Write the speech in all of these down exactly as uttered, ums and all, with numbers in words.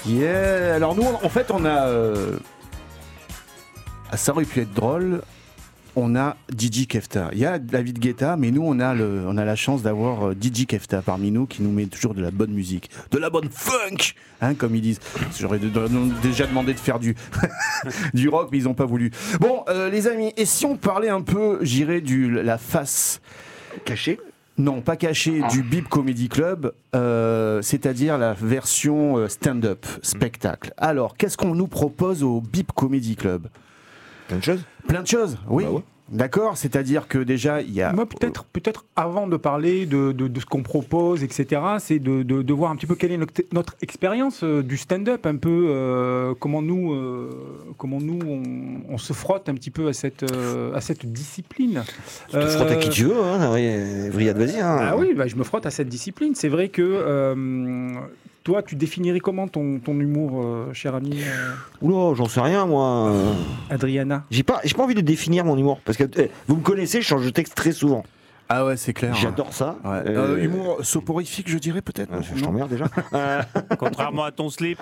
Yeah. Alors nous, en fait, on a... Euh... Ah, ça aurait pu être drôle. On a D J Kefta. Il y a David Guetta, mais nous, on a, le, on a la chance d'avoir D J Kefta parmi nous qui nous met toujours de la bonne musique, de la bonne funk, hein, comme ils disent. J'aurais de, de, de, déjà demandé de faire du, du rock, mais ils n'ont pas voulu. Bon, euh, les amis, et si on parlait un peu, j'irais, de la face cachée ? Non, pas cachée, ah. du Bip Comedy Club, euh, c'est-à-dire la version euh, stand-up, spectacle. Alors, qu'est-ce qu'on nous propose au Bip Comedy Club ? Plein de choses. Plein de choses, oui. Bah ouais. D'accord, c'est-à-dire que déjà il y a. Moi peut-être, peut-être avant de parler de, de, de ce qu'on propose, et cetera, c'est de, de, de voir un petit peu quelle est notre, notre expérience euh, du stand-up, un peu euh, comment nous, euh, comment nous on, on se frotte un petit peu à cette, euh, à cette discipline. Tu te euh, frottes à qui tu veux, hein, Vriad, vas-y. Hein. Ah oui, bah, je me frotte à cette discipline. C'est vrai que. Euh, Toi, tu définirais comment ton, ton humour, euh, cher ami euh... Oula, j'en sais rien, moi. Adriana. J'ai pas, j'ai pas envie de définir mon humour. Parce que eh, vous me connaissez, je change de texte très souvent. Ah ouais, c'est clair. J'adore ça. Ouais. Euh, euh, humour soporifique, je dirais peut-être. Euh, je t'emmerde déjà. euh... Contrairement à ton slip.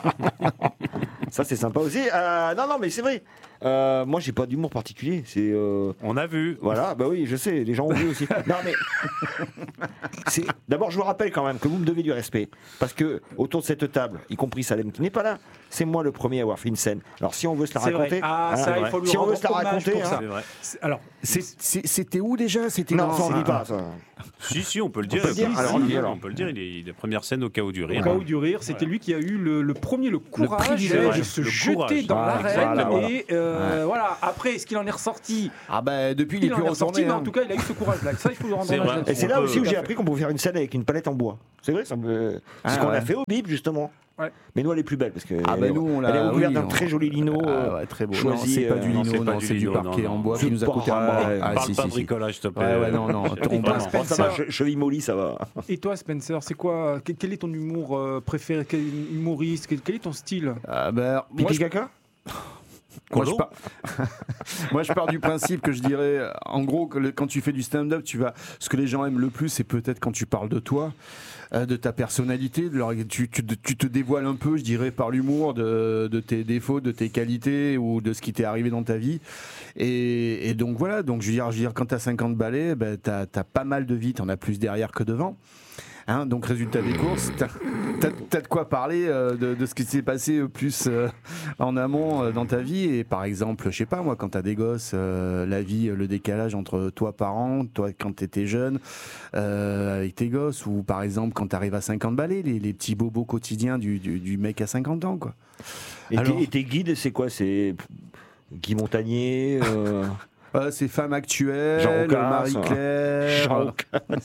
Ça, c'est sympa aussi. Euh, non, non, mais c'est vrai. Euh, moi, j'ai pas d'humour particulier. C'est. Euh... On a vu. Voilà, bah oui, je sais. Les gens ont vu aussi. Non, mais c'est. D'abord, je vous rappelle quand même que vous me devez du respect, parce que autour de cette table, y compris Salem qui n'est pas là, c'est moi le premier à avoir fait une scène. Alors, si on veut se la c'est raconter, ah, hein, ça, il faut lui si on veut se la raconter, hein, ça. C'est vrai. C'est, alors, c'est, c'est, c'était où déjà C'était non, ça on dit pas. Ça. Si, si, on peut le dire. On peut le dire. Si, alors, on, dit, alors. on peut le dire. Il est, il est la première scène au Chaos du Rire. Au Chaos du Rire, c'était ouais. lui qui a eu le, le premier le courage le de ouais, se le jeter courage. dans voilà, l'arène voilà, voilà. et euh, ouais. voilà. Après, est-ce qu'il en est ressorti ? Ah bah depuis il est plus retourné. Mais en tout cas, il a eu ce courage-là. Ça, il faut le rendre hommage. Et c'est là aussi où j'ai appris qu'on pouvait faire une scène avec une palette en bois. C'est vrai, ça me... c'est ce qu'on a fait au Bip justement. Ouais. Mais nous, elle est plus belle parce que ah elle, bah est, nous, on elle est recouverte oui, d'un on... très joli lino. Ah ouais, très beau. Choisi, non, c'est pas euh, du lino, non, c'est, non, du c'est du lino, parquet non, en non, bois non. qui nous a coûté un bras. Ah, parle pas bricolage, s'il te plaît. Ouais, non, non. Ça va, cheville molly, ça va. Et toi, Spencer, c'est quoi ? Quel est ton humour préféré ? Quel humoriste ? Quel est ton style ? Ah bah, pipi caca. Moi je, pars... Moi je pars du principe que je dirais, en gros, que le, quand tu fais du stand-up, tu vas, ce que les gens aiment le plus, c'est peut-être quand tu parles de toi, euh, de ta personnalité, de leur, tu, tu, tu te dévoiles un peu, je dirais, par l'humour de, de tes défauts, de tes qualités ou de ce qui t'est arrivé dans ta vie. Et, et donc voilà, donc je veux dire, je veux dire quand t'as cinquante balais, ben, t'as, t'as pas mal de vie, t'en as plus derrière que devant. Hein, donc résultat des courses, t'as, t'as, t'as de quoi parler euh, de, de ce qui s'est passé euh, plus euh, en amont euh, dans ta vie. Et par exemple, je sais pas moi, quand t'as des gosses, euh, la vie, le décalage entre toi parent, toi quand t'étais jeune euh, avec tes gosses, ou par exemple quand t'arrives à cinquante balais, les, les petits bobos quotidiens du, du, du mec à cinquante ans quoi. Et, Alors, tes, et tes guides, c'est quoi ? C'est Guy Montagnier euh... Euh, c'est Femme Actuelle, Marie-Claire, Jean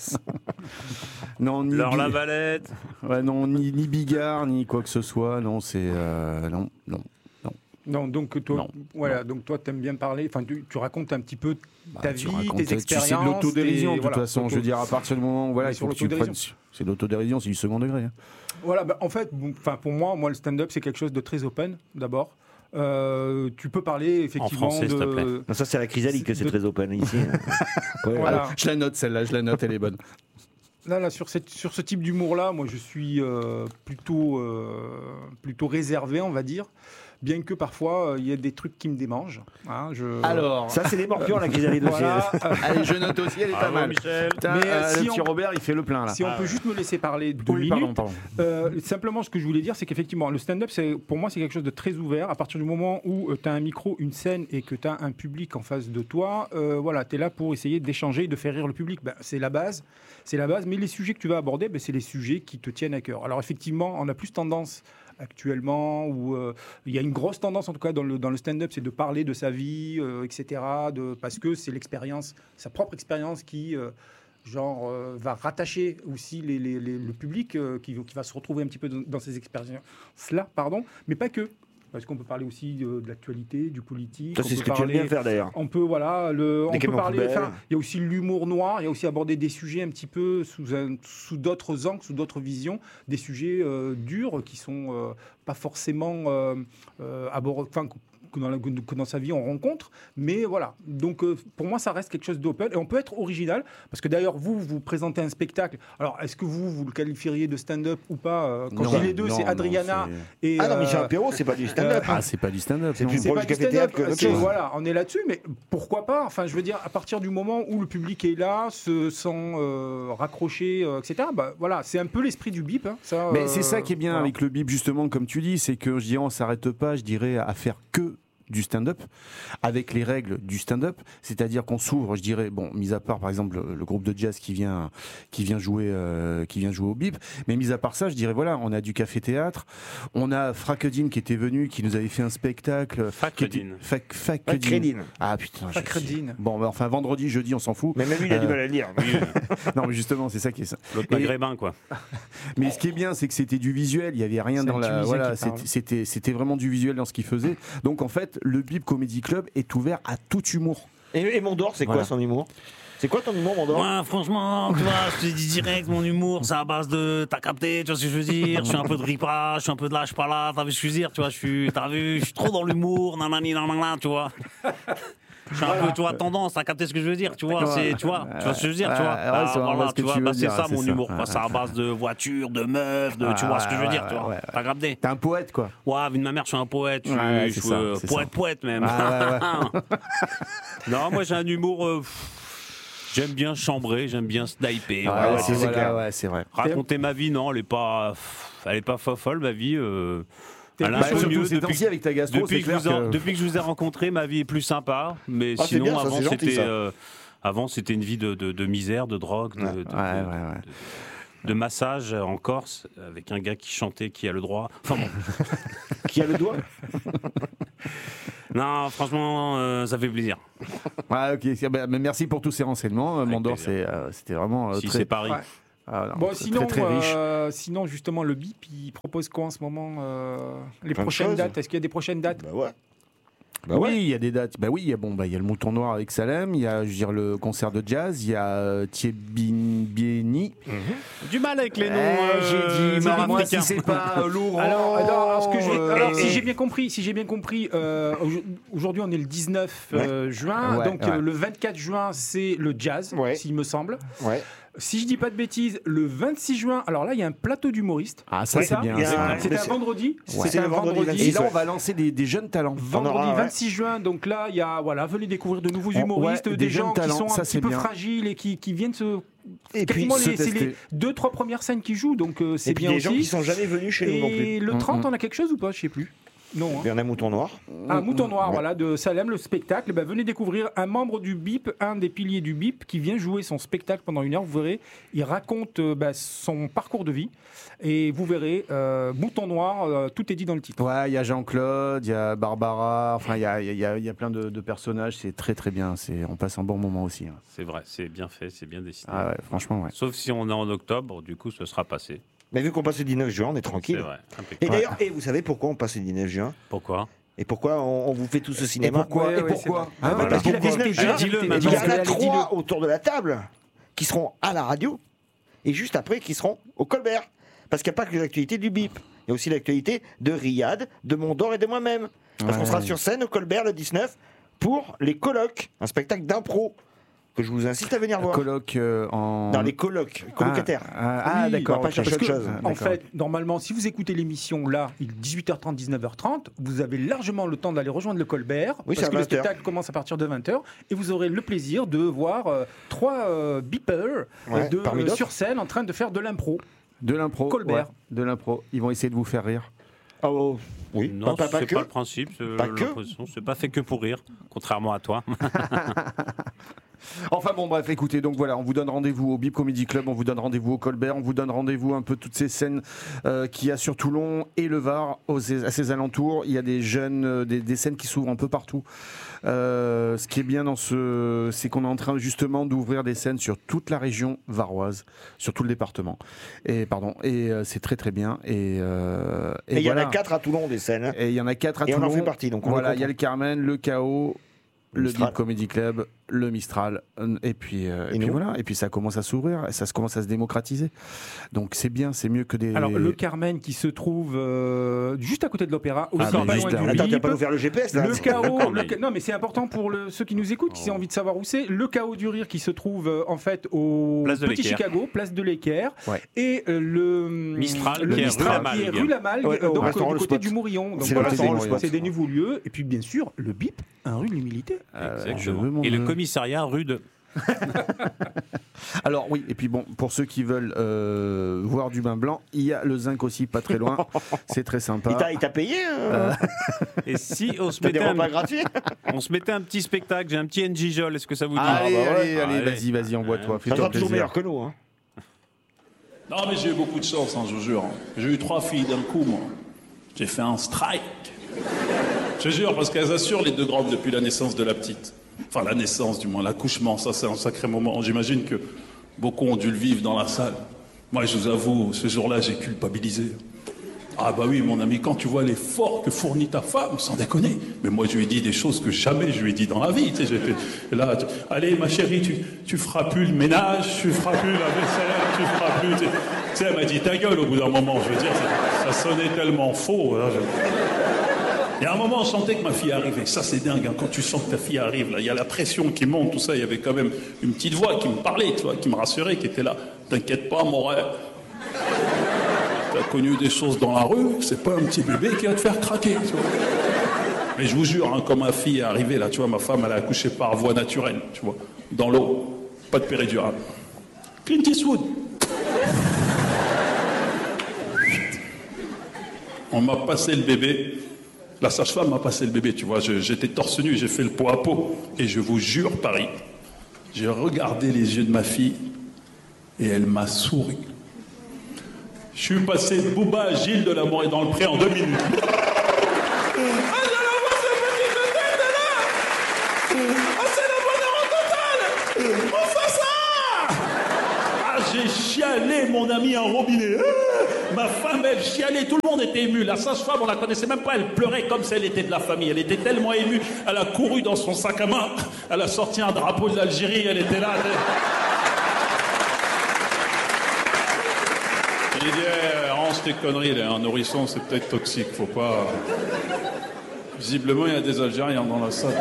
non, ni Laure Bi... Lavalette. Ouais, non, ni, ni Bigard, ni quoi que ce soit. Non, c'est euh, non, non, non. Non, donc toi, non, voilà, non. donc toi, t'aimes bien parler. Enfin, tu, tu racontes un petit peu ta bah, vie, racontes, tes expériences. C'est de l'autodérision, de toute voilà, façon. Je veux dire, à partir du moment où voilà, il faut que tu prennes. C'est de l'autodérision, c'est du second degré. Hein. Voilà, bah, en fait, enfin, pour moi, moi, le stand-up, c'est quelque chose de très open, d'abord. Euh, tu peux parler effectivement en français, de... s'il te plaît. Non, ça c'est la chrysalide que c'est de... très open ici. Ouais, voilà. Je la note celle-là, je la note, elle est bonne. Là, là, sur, cette, sur ce type d'humour-là, moi je suis euh, plutôt, euh, plutôt réservé, on va dire. Bien que parfois, il euh, y a des trucs qui me démangent. Hein, je... Alors, ça, c'est des morpions, la chrysalide aussi. Voilà. Allez, je note aussi, elle est pas mal. Michel. Putain, Mais, euh, si le petit on... Robert, il fait le plein, là. Si on ah, peut ouais. juste me laisser parler deux oui, minutes. Pardon, pardon. Euh, simplement, ce que je voulais dire, c'est qu'effectivement, le stand-up, c'est, pour moi, c'est quelque chose de très ouvert. À partir du moment où euh, tu as un micro, une scène et que tu as un public en face de toi, euh, voilà, tu es là pour essayer d'échanger et de faire rire le public. Ben, c'est la base. C'est la base. Mais les sujets que tu vas aborder, ben, c'est les sujets qui te tiennent à cœur. Alors, effectivement, on a plus tendance... actuellement, où euh, il y a une grosse tendance en tout cas dans le, dans le stand-up, c'est de parler de sa vie, euh, et cetera, de, parce que c'est l'expérience, sa propre expérience qui, euh, genre, euh, va rattacher aussi les, les, les, le public euh, qui, qui va se retrouver un petit peu dans, dans ces expériences-là, pardon, mais pas que. Parce qu'on peut parler aussi de, de l'actualité, du politique. Ça, c'est on ce peut que parler, tu aimes bien faire d'ailleurs. On peut, voilà, le, on peut parler. Enfin, il y a aussi l'humour noir. Il y a aussi aborder des sujets un petit peu sous, un, sous d'autres angles, sous d'autres visions, des sujets euh, durs qui sont euh, pas forcément euh, euh, abord, enfin, que dans, la, que dans sa vie on rencontre. Mais voilà, donc euh, pour moi ça reste quelque chose d'open et on peut être original parce que d'ailleurs vous vous présentez un spectacle. Alors est-ce que vous vous le qualifieriez de stand-up ou pas? Quand non, je dis les deux, non, c'est non, Adriana c'est... et Ah non, Michel euh, Apéro, c'est pas du stand-up. Ah, c'est pas du stand-up. C'est non. plus c'est proche pas du du café théâtre stand-up, que autre c'est- chose. voilà, on est là-dessus, mais pourquoi pas? Enfin, je veux dire, à partir du moment où le public est là, se sent euh, raccroché, euh, et cetera. Bah voilà, c'est un peu l'esprit du bip. Hein, ça, Mais euh, c'est ça qui est bien voilà. avec le bip, justement, comme tu dis, c'est que je dirais, on s'arrête pas, je dirais, à faire que du stand-up, avec les règles du stand-up, c'est-à-dire qu'on s'ouvre, je dirais, bon, mis à part par exemple le, le groupe de jazz qui vient, qui vient jouer, euh, qui vient jouer au bip, mais mis à part ça, je dirais voilà, on a du café-théâtre, on a Frackedine qui était venu, qui nous avait fait un spectacle, Frackedine. Fac- Fackedine. Facredine. Ah putain, je- Facredine. Bon, bah, enfin vendredi, jeudi, on s'en fout. Mais même lui, il a du Euh, mal à le dire. Oui, Non, mais justement, c'est ça qui est ça. l'autre Et- maghrébin, quoi. Mais ce qui est bien, c'est que c'était du visuel. Il y avait rien C'est dans un la. Tunisien Voilà, qui parle. c'était- c'était c'était vraiment du visuel dans ce qu'il faisait. Donc en fait, le Bip Comedy Club est ouvert à tout humour. Et, et Mondor, c'est Voilà. quoi son humour? C'est quoi ton humour, Mondor? Moi, franchement, tu vois, je te dis direct, mon humour, c'est à base de. T'as capté, tu vois ce que je veux dire? Je suis un peu de ripa, je suis un peu de lâche pas là, t'as vu ce que je veux dire? Tu vois, je suis. T'as vu, je suis trop dans l'humour, nanani, nanana, tu vois. Je suis un peu, tu vois, tendance à capter ce que je veux dire, tu vois, c'est, tu vois, tu vois ce que je veux dire, tu vois. Ouais, ouais, Bah, c'est vraiment voilà, ce que tu vois, tu veux bah, c'est dire, ça c'est mon ça. humour, quoi. Ouais. C'est à base de voitures, de meufs, de, tu Ouais, vois ce que je veux ouais, dire, ouais, tu vois. ouais, ouais. T'as capté? T'es un poète, quoi. Ouais, vu de ma mère, je suis un poète, je suis, Ouais, je c'est suis, ça, euh, c'est poète, poète même. Ah, ouais, Non, moi j'ai un humour. euh, pff, j'aime bien chambrer, j'aime bien sniper. Ouais, voilà. ouais, c'est c'est voilà, clair. ouais, c'est vrai. Raconter ma vie, non, elle est pas, elle est pas folle, ma vie. euh, elle est un Bah, peu surtout mieux ces depuis, temps-ci avec ta gastro, depuis c'est que clair vous en- que- depuis que je vous ai rencontré, ma vie est plus sympa. Mais Ah, c'est sinon, bien, ça, avant, c'est gentil, c'était, ça. euh, avant, c'était une vie de, de- de misère, de drogue, de, Ouais. de- Ouais, de- ouais, ouais. de- de massage en Corse avec un gars qui chantait, qui a le droit. Enfin bon. Qui a le doigt? Non, franchement, euh, ça fait plaisir. Ouais, ok. c'est- bah, mais merci pour tous ces renseignements. Avec Mondor, plaisir. c'est, euh, c'était vraiment euh, Si très, c'est Paris. Ouais. ah, non, Bon, c'est sinon, très, très riche. euh, sinon, justement, le bip, il propose quoi en ce moment euh, Les Plein de prochaines choses. dates? Est-ce qu'il y a des prochaines dates? Bah ouais. Bah oui, ouais. il y a des dates. Bah oui, il y a bon, bah il y a le Mouton Noir avec Salem, il y a je veux dire le concert de jazz, il y a euh, Thiebini. Du mal avec les noms. Eh, j'ai euh, dit, mais moi nord-africains. si c'est pas euh, Laurent. Alors, alors, alors, ce que j'ai- euh, alors, et- si j'ai bien compris, si j'ai bien compris, euh, au- aujourd'hui on est le dix-neuf euh, juin, Ouais, donc ouais. euh, le vingt-quatre juin c'est le jazz, Ouais. s'il me semble. Ouais. Si je dis pas de bêtises, le vingt-six juin, alors là il y a un plateau d'humoristes. Ah ça Ouais, c'est ça, bien. il y a c'est un- bien. C'était mais un c'est- vendredi. Ouais. C'était C'est un le vendredi vendredi. Et là ouais. on va lancer des, des jeunes talents. Vendredi On aura, ouais. vingt-six juin, donc là, il y a, voilà, venez découvrir de nouveaux On- humoristes, ouais, des, des gens jeunes qui talents, sont ça, un c'est petit peu bien. fragiles et qui, qui viennent se. Et puis, quasiment se les- c'est tester. les deux, trois premières scènes qui jouent, donc euh, c'est Et puis bien des gens aussi. qui sont jamais venus chez nous non plus. Et le Mm, trente, mm. on a quelque chose ou pas? Je sais plus. Non. hein. Il y en a Mouton Noir. Ah, Mouton Noir, Ouais. voilà, de Salem, le spectacle. Ben, venez découvrir un membre du bip, un des piliers du bip, qui vient jouer son spectacle pendant une heure. Vous verrez, il raconte euh, ben, son parcours de vie. Et vous verrez, euh, Mouton Noir, euh, tout est dit dans le titre. Ouais, il y a Jean-Claude, il y a Barbara, enfin il y a, il y a- il y a plein de, de personnages, c'est très très bien, c'est, on passe un bon moment aussi. hein. C'est vrai, c'est bien fait, c'est bien dessiné. Ah ouais, franchement, ouais. Sauf si on est en octobre, du coup, ce sera passé. Mais vu qu'on passe le dix-neuf juin, on est C'est tranquille. vrai. Et Impeccable. d'ailleurs, et vous savez pourquoi on passe le dix-neuf juin? Pourquoi Et pourquoi on, on vous fait tout ce Et cinéma? pourquoi, Ouais, et ouais, pourquoi c'est vrai. Hein, Ah, Parce qu'il y a pourquoi dix-neuf Dis-le, juin, dis-le, il y maintenant. en a Allez, dis-le. trois autour de la table qui seront à la radio et juste après qui seront au Colbert. Parce qu'il n'y a pas que l'actualité du bip. Il y a aussi l'actualité de Riyad, de Mondor et de moi-même. Parce Ouais. qu'on sera sur scène au Colbert le dix-neuf pour les colloques, un spectacle d'impro que je vous incite à venir voir. Colloque euh, en. Dans les colloques, colocataires. Ah, ah, Oui, d'accord. on va pas ok. chercher Parce autre que, chose. Ah, en d'accord. fait, normalement, si vous écoutez l'émission là, il est dix-huit heures trente, dix-neuf heures trente, vous avez largement le temps d'aller rejoindre le Colbert. Oui, c'est parce à que le vingt heures. spectacle commence à partir de vingt heures. Et vous aurez le plaisir de voir euh, trois euh, beepers euh, Ouais, de- parmi euh, d'autres. sur scène en train de faire de l'impro. De l'impro. Colbert. ouais, de l'impro. Ils vont essayer de vous faire rire. Oh, oui, Non, pas, pas, pas c'est que. pas le principe. c'est Pas que. l'impression, C'est pas fait que pour rire, contrairement à toi. Enfin bon, bref, écoutez, donc voilà, on vous donne rendez-vous au Bip Comedy Club, on vous donne rendez-vous au Colbert, on vous donne rendez-vous un peu toutes ces scènes euh, qu'il y a sur Toulon et le Var, aux, à ses alentours. Il y a des jeunes, euh, des, des scènes qui s'ouvrent un peu partout. Euh, ce qui est bien dans ce, c'est qu'on est en train justement d'ouvrir des scènes sur toute la région varoise, sur tout le département. Et pardon, et euh, c'est très très bien. Et, euh, Et il y en voilà. a quatre à Toulon des scènes. Et il y en a quatre à Et on Toulon. en fait partie, donc on est voilà, il y a content. le Carmen, le Chaos, le Mistral. Bip Comedy Club le Mistral, et puis, euh, et Et puis nous voilà, et puis ça commence à s'ouvrir, ça se commence à se démocratiser. Donc c'est bien, c'est mieux que des. Alors le Carmen qui se trouve euh, juste à côté de l'Opéra, aussi Ah, bah, pas juste loin à- du Attends, t'as Bip. pas ouvert le G P S là Le C'est- chaos, D'accord, le mais- ca- non mais c'est important pour le- ceux qui nous écoutent, qui ont envie de savoir où c'est. Le chaos du rire qui se trouve euh, en fait au Place de Petit l'Équerre. Chicago, place de l'Équerre, Ouais. et euh, le Mistral, le qui est rue Mistral Lamalgue. qui est rue Lamalgue, Ouais, euh, au donc restaurant du Le côté Spot. du Mourillon. Donc C'est voilà, le c'est restaurant Le Spot. c'est des nouveaux lieux, et puis bien sûr le Bip, un rue de l'humilité. Euh, Exactement. je veux mon Et le bleu. commissariat rue de. Alors oui, et puis bon, pour ceux qui veulent euh, voir du bain blanc, il y a le zinc aussi, pas très loin. C'est très sympa. Il t'a- il t'a payé euh, Et si on se T'as des mettait repas un, gratuits on se mettait un petit spectacle, j'ai un petit N J Jol, est-ce que ça vous dit Allez, Ah, bah ouais. allez, allez, Allez. vas-y, vas-y, envoie-toi, Ça fais-toi sera toujours plaisir. meilleur que nous. Hein. Non, mais j'ai eu beaucoup de chance, hein, je vous jure. J'ai eu trois filles d'un coup, moi. J'ai fait un strike. Je te jure, parce qu'elles assurent les deux grandes depuis la naissance de la petite. Enfin, la naissance, du moins, l'accouchement, ça, c'est un sacré moment. J'imagine que beaucoup ont dû le vivre dans la salle. Moi, je vous avoue, ce jour-là, j'ai culpabilisé. Ah bah oui, mon ami, quand tu vois l'effort que fournit ta femme, sans déconner. Mais moi, je lui ai dit des choses que jamais je lui ai dit dans la vie. Tu sais, j'ai fait, là, tu- allez, ma chérie, tu, tu feras plus le ménage, tu feras plus la vaisselle, tu feras plus... Tu sais, Tu sais, elle m'a dit ta gueule au bout d'un moment. Je veux dire, ça, ça sonnait tellement faux. Hein, je- Et à un moment, on sentait que ma fille arrivait. Ça, c'est dingue. Hein, quand tu sens que ta fille arrive, là, il y a la pression qui monte, tout ça. Il y avait quand même une petite voix qui me parlait, tu vois, qui me rassurait, qui était là. T'inquiète pas, mon rêve. T'as connu des choses dans la rue, c'est pas un petit bébé qui va te faire craquer, tu vois. Mais je vous jure, hein, quand ma fille est arrivée, là, tu vois, ma femme, elle a accouché par voie naturelle, tu vois, dans l'eau, pas de péridurale. Clint Eastwood. On m'a passé le bébé, la sage-femme m'a passé le bébé, tu vois, je- j'étais torse nu, j'ai fait le pot à pot, et je vous jure, Paris, j'ai regardé les yeux de ma fille, et elle m'a souri. Je suis passé de Booba à Gilles de l'amour et dans le pré en deux minutes. Ah, je la vois, cette petite tête, là. Ah, c'est le bonheur en total. On fait ça. Ah, j'ai chialé, mon ami, un robinet. Ah, ma femme, elle chialait, tout le monde était ému. La sage-femme, on la connaissait même pas, elle pleurait comme si elle était de la famille. Elle était tellement émue, elle a couru dans son sac à main, elle a sorti un drapeau de l'Algérie, elle était là. Elle... J'ai dit, eh, range tes conneries, là, un nourrisson, c'est peut-être toxique, faut pas... Visiblement, il y a des Algériens dans la salle.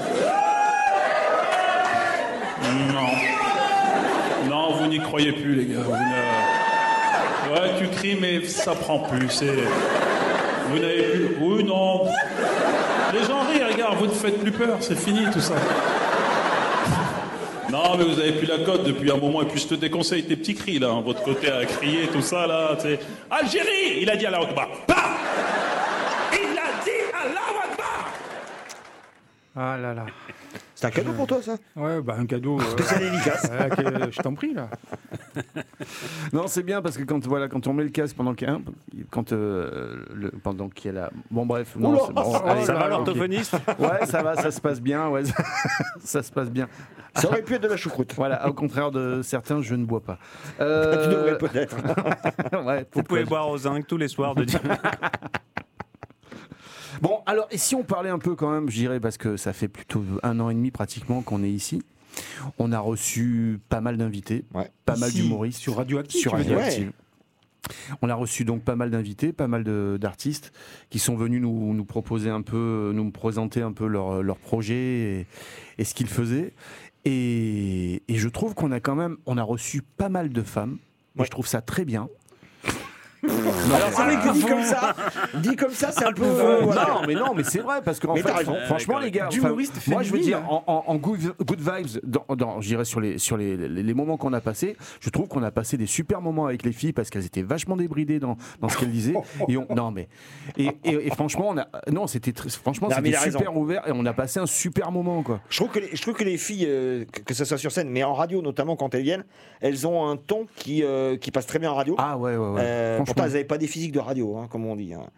Non. Non, vous n'y croyez plus, les gars. Vous ne- Ouais, tu cries, mais ça prend plus. C'est... Vous n'avez plus... Oui, non. Les gens rient, regarde, vous ne faites plus peur, c'est fini, tout ça. Non, mais vous avez plus la cote depuis un moment, et puis je te déconseille tes petits cris, là, hein, votre côté à crier, tout ça, là, tu sais. Algérie, il a dit Allahu Akbar. Bam. Il a dit Allahu Akbar. Ah là là. C'est un cadeau pour toi, ça Ouais, bah un cadeau. euh, Spécial dédicace. ouais, que- je t'en prie là. Non, c'est bien parce que quand voilà, quand on met le casque pendant qu'il y a, quand euh, le, pendant qu'il y a la, bon bref, non, Oula, c'est bon, ça allez, Ça va ok. l'orthophoniste? Ouais, ça va, ça se passe bien, ouais, ça se passe bien. Ça aurait pu être de la choucroute. Voilà, au contraire de certains, je ne bois pas. Tu Euh, devrais peut-être. ouais, Vous pourquoi pouvez je- boire au zinc tous les soirs de Bon, alors, et si on parlait un peu quand même, je dirais, parce que ça fait plutôt un an et demi pratiquement qu'on est ici, on a reçu pas mal d'invités, Ouais. pas mal Ici, d'humoristes. sur Radioactive, Sur tu veux dire. Radioactive. On a reçu donc pas mal d'invités, pas mal de- d'artistes qui sont venus nous, nous proposer un peu, nous présenter un peu leur, leur projet et, et ce qu'ils faisaient. Et, et je trouve qu'on a quand même, on a reçu pas mal de femmes. Moi, je trouve ça très bien. Alors, c'est vrai que dit comme ça, dit comme ça, c'est un peu. euh, voilà. Non, mais non, mais c'est vrai parce qu'en Mais fait, t'as raison. fran- franchement, les gars, D'humoriste enfin, moi, je veux féminine. dire, en, en- en good, good vibes, dans, dans- je dirais sur les sur les, les, les moments qu'on a passés, je trouve qu'on a passé des super moments avec les filles parce qu'elles étaient vachement débridées dans, dans ce qu'elles disaient. Et on, non, mais et, et- et franchement, on a, non, c'était très- franchement, Non, mais il c'était a raison. super ouvert et on a passé un super moment, quoi. Je trouve que les, je trouve que les filles, euh, que, que ce soit sur scène, mais en radio notamment quand elles viennent, elles ont un ton qui, euh, qui passe très bien en radio. Ah ouais, ouais, ouais. Euh, Franchement. pourtant, elles n'avaient pas des physiques de radio, hein, comme on dit. hein.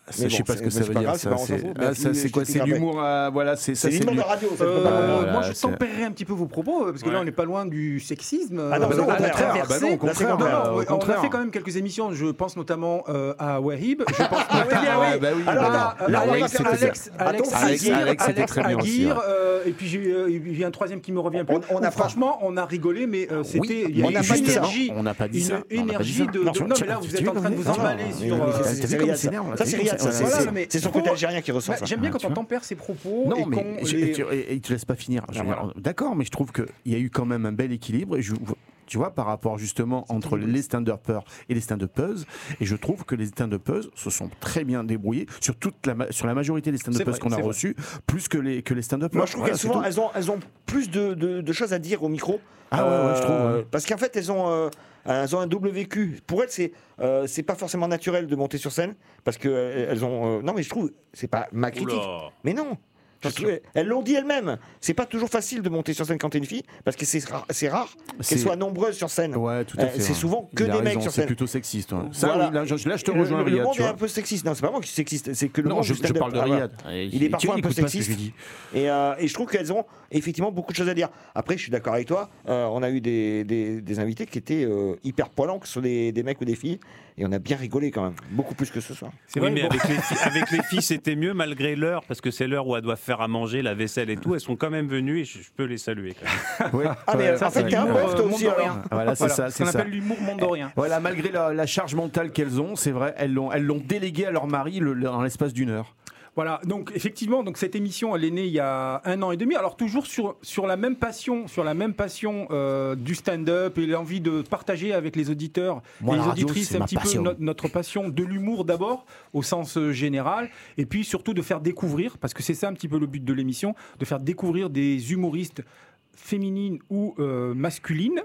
je sais bon, pas ce que c'est- ça c'est veut pas dire. grave, c'est Ça, pas, on s'en c'est fout. ah, Mais ça, tu- c'est je quoi? t'explique C'est après. l'humour. euh, Voilà, c'est ça, C'est c'est l'humour du- de radio. ça, Euh, c'est pas voilà, grave. moi, je c'est- tempérerais un petit peu vos propos, parce que là, Ouais. on n'est pas loin du sexisme. Ah non, Euh, mais au on a contraire, traversé- ah bah non, au Là, c'est contraire, contraire. Non, non, au on contraire. a fait quand même quelques émissions. Je pense notamment euh, à Wahib. Je pense Ah oui, notamment ah oui. bah oui, Alors, bah attends, à là, on va Alex, faire Alex, Alex, Alex, Alex, Aguirre, Alex, c'était Alex très bien aussi, Aguirre, ouais. euh, et puis j'ai, euh, il y a un troisième qui me revient plus. On- on a Où, pas- franchement, on a rigolé, mais euh, c'était Oui, il y a on n'a une pas dit ça. énergie, On n'a pas dit une ça. On n'a pas dit énergie ça. de. Non, de- sur- Non, mais là, vous tu êtes veux, en train de oui, vous non, emballer non, sur. mais euh, c'est- T'as c'est vu comme Riyad, il s'énerve, là, ça, t'as c'est vu Riyad, comme ça, c'est- c'est- Voilà, c'est- mais c'est son faut- côté algérien qui ressort Bah, ça. J'aime bien Ah, quand tu on vois. tempère ses propos Non, et mais qu'on je- les- tu- et- et il te laisse pas finir. Je veux Voilà. dire, D'accord, mais je trouve qu'il y a eu quand même un bel équilibre. Et je, tu vois, par rapport justement entre les stand-uppers et les stand-uppers, et je trouve que les stand-uppers se sont très bien débrouillés sur toute la ma- sur la majorité des C'est stand-uppers vrai, qu'on a c'est vrai. reçus, plus que les que les stand-uppers. Moi, je trouve Voilà, qu'elles c'est souvent, tout. elles ont, elles ont plus de, de, de choses à dire au micro. Ah ouais, ouais, je trouve, ouais. Parce qu'en fait, elles ont, euh, elles ont un double vécu. Pour elles, c'est, euh, c'est pas forcément naturel de monter sur scène, parce que euh, elles ont. euh, non, mais je trouve, c'est pas ma critique. Oula. Mais non. Je trouve- elles l'ont dit elles-mêmes. C'est pas toujours facile de monter sur scène quand t'es une fille, parce que c'est rare, c'est rare C'est- qu'elles soient nombreuses sur scène. Ouais, tout à Euh, fait. c'est ouais. souvent que Il a des mecs raison, sur C'est scène. plutôt sexiste. ouais. Ça, Voilà. oui, là, je, là, je te Le- rejoins, le, le Riyad. monde tu est vois. un peu sexiste. Non, c'est pas moi qui suis sexiste, c'est que le Non, monde je, du je stand-up, parle de ah, voilà. Riyad. Il est parfois un peu écoute pas ce que sexiste. je dis. Et, euh, et je trouve qu'elles ont effectivement beaucoup de choses à dire. Après, je suis d'accord avec toi. euh, on a eu des, des, des invités qui étaient euh, hyper poilants, que ce soit des, des mecs ou des filles. Et on a bien rigolé quand même. Beaucoup plus que ce soir. C'est Oui, vrai, mais bon. avec les, filles, avec les filles, c'était mieux malgré l'heure, parce que c'est l'heure où elles doivent faire à manger, la vaisselle et tout. Elles sont quand même venues et je, je peux les saluer. Quand même. Ouais. Ah, mais Ouais, en fait, ouais. t'es un l'humour, bof, toi euh, aussi, mondorien. alors. Voilà, c'est Voilà, ça, ce c'est qu'on ça. appelle l'humour mondorien. Voilà, malgré la, la charge mentale qu'elles ont, c'est vrai, elles l'ont, elles l'ont délégué à leur mari le- le- dans l'espace d'une heure. Voilà, donc effectivement, donc cette émission, elle est née il y a un an et demi. Alors toujours sur, sur la même passion, sur la même passion euh, du stand-up et l'envie de partager avec les auditeurs Moi, et la les radio, auditrices c'est un ma petit passion. peu no- notre passion de l'humour d'abord, au sens euh, général, et puis surtout de faire découvrir, parce que c'est ça un petit peu le but de l'émission, de faire découvrir des humoristes féminines ou euh, masculines.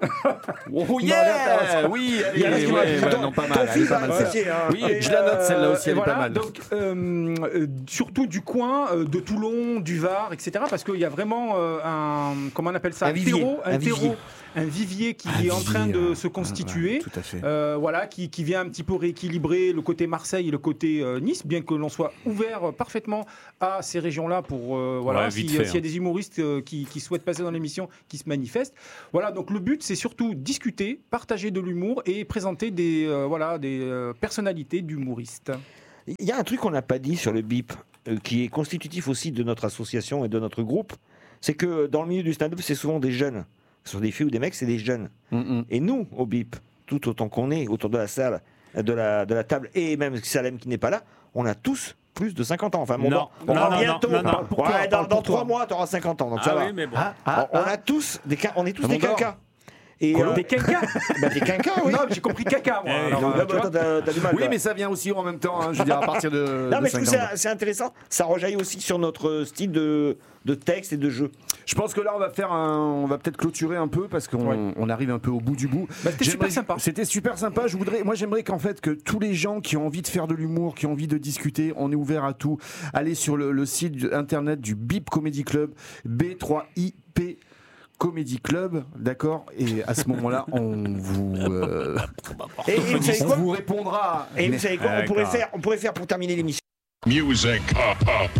Oh yeah Oui, Il y a allez, qui ouais, m'a- ouais, ton- non, pas ton mal, elle est fils pas va mal, celle-là. apprécier, hein. Oui, Et, je la note, celle-là aussi, Et elle est voilà, pas mal. donc euh, euh, surtout du coin, euh, de Toulon, du Var, et cetera. Parce qu'il y a vraiment euh, un, comment on appelle ça, Un vivier, terreau, un terreau, vivier. un vivier qui Un est en train vivier, de ouais. se constituer. Ouais, tout à fait. Euh, voilà, qui, qui vient un petit peu rééquilibrer le côté Marseille et le côté euh, Nice, bien que l'on soit ouvert euh, parfaitement à ces régions-là pour euh, voilà, Ouais, si- vite s'il fait, y a hein. des humoristes euh, qui, qui souhaitent passer dans l'émission, qui se manifestent. Voilà, donc le but c'est surtout discuter, partager de l'humour et présenter des euh, voilà des euh, personnalités d'humoristes. Il y a un truc qu'on n'a pas dit sur le B I P, euh, qui est constitutif aussi de notre association et de notre groupe, c'est que dans le milieu du stand-up, c'est souvent des jeunes. Que ce soit des filles ou des mecs, c'est des jeunes. Mm, mm. Et nous, au B I P, tout autant qu'on est autour de la salle, de la, de la table, et même Salem qui n'est pas là, on a tous plus de cinquante ans. Enfin, mon Non. bon, on Non, aura non, bientôt. non, non, non. Pour toi, Ouais, dans parle dans pour toi. trois mois, tu auras cinquante ans. Donc ça Ah va. oui, mais bon. Ah, ah, on, on ah. a tous des, quin- on est tous Ah, des mon gars. quinquas. Et, Colo. euh, Des quinquas. bah, des quinquas, oui. Non, mais j'ai compris caca, moi. Eh, Alors, Donc, euh, là, tu vois. bah, t'as- t'as du mal, Oui, toi. mais ça vient aussi en même temps, hein, je veux dire, à partir de. Non, de mais je trouve que cinquante. c'est- c'est intéressant. Ça rejaillit aussi sur notre style de, de texte et de jeu. Je pense que là, on va faire un, on va peut-être clôturer un peu parce qu'on Ouais. on arrive un peu au bout du bout. Bah, c'était super J'aimerais- sympa. C'était super sympa. Je voudrais, moi, j'aimerais qu'en fait que tous les gens qui ont envie de faire de l'humour, qui ont envie de discuter, on est ouvert à tout. Allez sur le, le site internet du B I P Comedy Club, B trois I P Comedy Club, d'accord. Et à ce moment-là, on vous, euh, Et, et vous savez on quoi vous répondra. Et vous savez quoi on Ouais, pourrait, grave. faire, on pourrait faire pour terminer l'émission. Music.